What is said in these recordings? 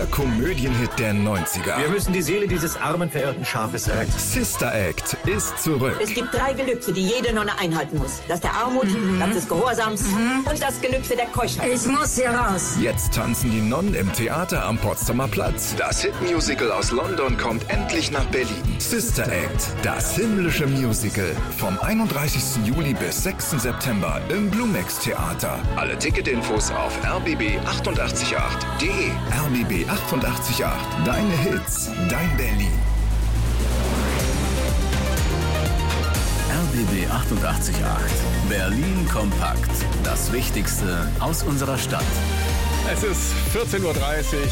Komödienhit der 90er. Wir müssen die Seele dieses armen, verirrten Schafes retten. Sister Act ist zurück. Es gibt 3 Gelübde, die jede Nonne einhalten muss. Das der Armut, das des Gehorsams und das Gelübde der Keuschheit. Ich muss hier raus. Jetzt tanzen die Nonnen im Theater am Potsdamer Platz. Das Hitmusical aus London kommt endlich nach Berlin. Sister Act, das himmlische Musical. Vom 31. Juli bis 6. September im Blumex Theater. Alle Ticketinfos auf rbb888.de. RBB 888, deine Hits, dein Berlin. RBB 888, Berlin kompakt. Das Wichtigste aus unserer Stadt. Es ist 14.30 Uhr.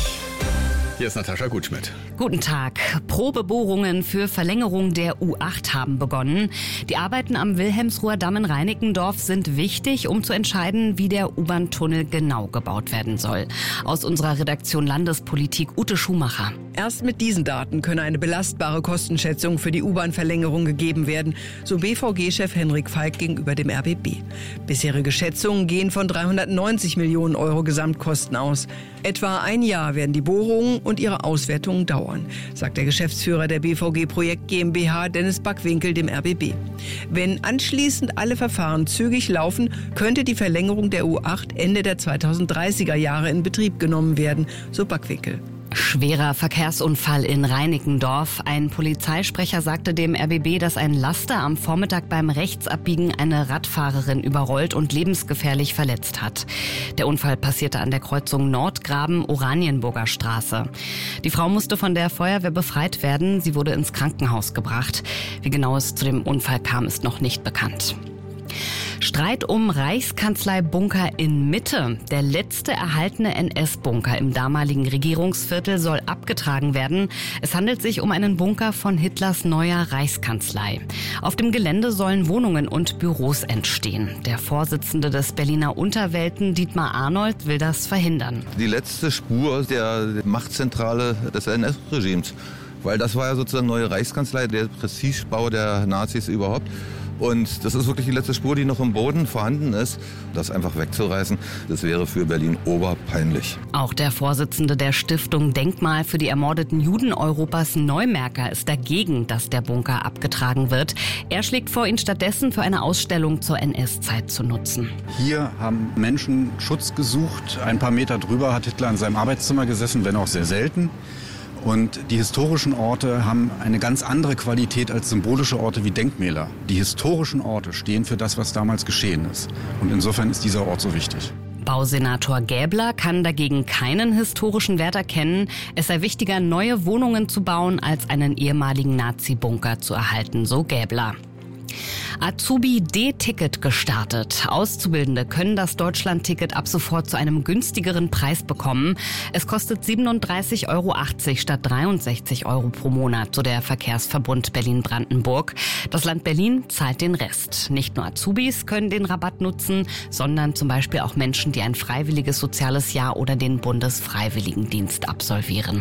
Hier ist Natascha Gutschmidt. Guten Tag. Probebohrungen für Verlängerung der U8 haben begonnen. Die Arbeiten am Wilhelmsruher Damm in Reinickendorf sind wichtig, um zu entscheiden, wie der U-Bahn-Tunnel genau gebaut werden soll. Aus unserer Redaktion Landespolitik Ute Schumacher. Erst mit diesen Daten könne eine belastbare Kostenschätzung für die U-Bahn-Verlängerung gegeben werden, so BVG-Chef Henrik Falk gegenüber dem RBB. Bisherige Schätzungen gehen von 390 Millionen Euro Gesamtkosten aus. Etwa ein Jahr werden die Bohrungen und ihre Auswertungen dauern, sagt der Geschäftsführer der BVG Projekt GmbH Dennis Backwinkel dem RBB. Wenn anschließend alle Verfahren zügig laufen, könnte die Verlängerung der U8 Ende der 2030er Jahre in Betrieb genommen werden, so Backwinkel. Schwerer Verkehrsunfall in Reinickendorf. Ein Polizeisprecher sagte dem RBB, dass ein Laster am Vormittag beim Rechtsabbiegen eine Radfahrerin überrollt und lebensgefährlich verletzt hat. Der Unfall passierte an der Kreuzung Nordgraben-Oranienburger Straße. Die Frau musste von der Feuerwehr befreit werden. Sie wurde ins Krankenhaus gebracht. Wie genau es zu dem Unfall kam, ist noch nicht bekannt. Streit um Reichskanzlei-Bunker in Mitte. Der letzte erhaltene NS-Bunker im damaligen Regierungsviertel soll abgetragen werden. Es handelt sich um einen Bunker von Hitlers neuer Reichskanzlei. Auf dem Gelände sollen Wohnungen und Büros entstehen. Der Vorsitzende des Berliner Unterwelten, Dietmar Arnold, will das verhindern. Die letzte Spur der Machtzentrale des NS-Regimes. Weil das war ja sozusagen neue Reichskanzlei, der Prestigebau der Nazis überhaupt. Und das ist wirklich die letzte Spur, die noch im Boden vorhanden ist. Das einfach wegzureißen, das wäre für Berlin oberpeinlich. Auch der Vorsitzende der Stiftung Denkmal für die ermordeten Juden Europas, Neumerker, ist dagegen, dass der Bunker abgetragen wird. Er schlägt vor, ihn stattdessen für eine Ausstellung zur NS-Zeit zu nutzen. Hier haben Menschen Schutz gesucht. Ein paar Meter drüber hat Hitler in seinem Arbeitszimmer gesessen, wenn auch sehr selten. Und die historischen Orte haben eine ganz andere Qualität als symbolische Orte wie Denkmäler. Die historischen Orte stehen für das, was damals geschehen ist. Und insofern ist dieser Ort so wichtig. Bausenator Gäbler kann dagegen keinen historischen Wert erkennen. Es sei wichtiger, neue Wohnungen zu bauen, als einen ehemaligen Nazi-Bunker zu erhalten, so Gäbler. Azubi D-Ticket gestartet. Auszubildende können das Deutschland-Ticket ab sofort zu einem günstigeren Preis bekommen. Es kostet 37,80 Euro statt 63 Euro pro Monat, so der Verkehrsverbund Berlin-Brandenburg. Das Land Berlin zahlt den Rest. Nicht nur Azubis können den Rabatt nutzen, sondern zum Beispiel auch Menschen, die ein freiwilliges soziales Jahr oder den Bundesfreiwilligendienst absolvieren.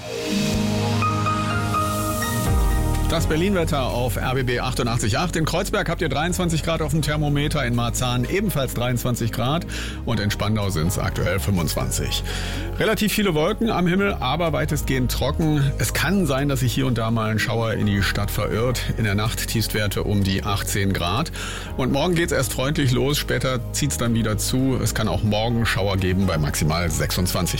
Das Berlin-Wetter auf RBB 88.8. In Kreuzberg habt ihr 23 Grad auf dem Thermometer, in Marzahn ebenfalls 23 Grad und in Spandau sind es aktuell 25. Relativ viele Wolken am Himmel, aber weitestgehend trocken. Es kann sein, dass sich hier und da mal ein Schauer in die Stadt verirrt. In der Nacht Tiefstwerte um die 18 Grad. Und morgen geht es erst freundlich los, später zieht es dann wieder zu. Es kann auch morgen Schauer geben bei maximal 26